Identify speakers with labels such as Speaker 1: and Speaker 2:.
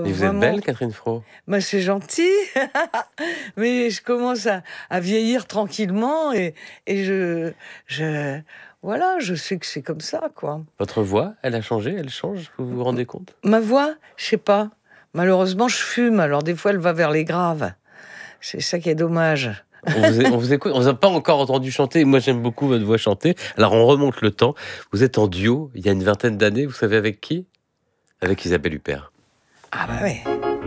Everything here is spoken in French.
Speaker 1: Et vous êtes
Speaker 2: vraiment.
Speaker 1: belle, Catherine Fro?
Speaker 2: Bah, c'est gentil, mais je commence à vieillir tranquillement et voilà, je sais que c'est comme ça, quoi.
Speaker 1: Votre voix, elle a changé, elle change, vous vous rendez compte?
Speaker 2: Ma voix, je sais pas. Malheureusement, je fume, alors des fois, elle va vers les graves. C'est ça qui est dommage.
Speaker 1: On vous écoute, on vous a pas encore entendu chanter. Moi, j'aime beaucoup votre voix chanter. Alors, on remonte le temps. Vous êtes en duo il y a une vingtaine d'années. Vous savez avec qui? Avec Isabelle Huppert.
Speaker 2: Ah bah ouais.